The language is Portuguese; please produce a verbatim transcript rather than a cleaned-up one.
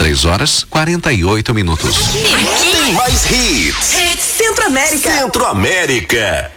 três horas quarenta e oito minutos. Tem mais hits. Hits Centro-América. Centro-América.